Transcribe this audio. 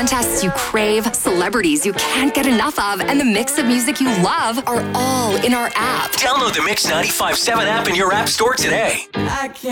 contests you crave, celebrities you can't get enough of, and the mix of music you love are all in our app. Download the Mix 95.7 app in your app store today. I can't